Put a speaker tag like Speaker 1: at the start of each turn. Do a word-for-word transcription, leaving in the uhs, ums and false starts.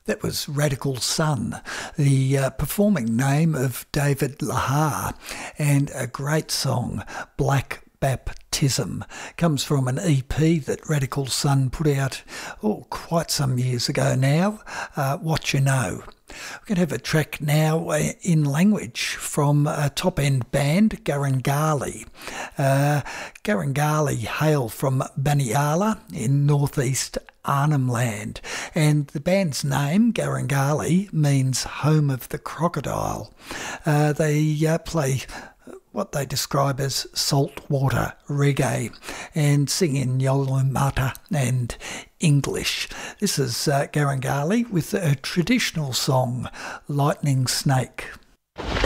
Speaker 1: That was Radical Sun, the uh, performing name of David Lahar, and a great song, Black Baptism, comes from an E P that Radical Sun put out oh, quite some years ago now, uh, What You Know. We're going to have a track now in language from a top-end band, Garangali. Uh, Garangali hail from Banyala in northeast Arnhem Land, and the band's name, Garangali, means home of the crocodile. Uh, they uh, play what they describe as saltwater reggae and sing in Yolumata and English. This is uh, Garangali with a traditional song, Lightning Snake.